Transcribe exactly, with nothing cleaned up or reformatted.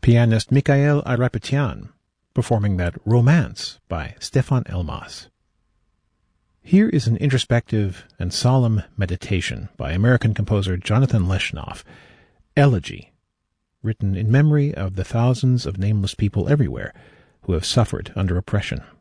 pianist Mikhail Ayrapetyyan, performing that Romance by Stefan Elmas. Here is an introspective and solemn meditation by American composer Jonathan Leshnoff, Elegy, written in memory of the thousands of nameless people everywhere who have suffered under oppression.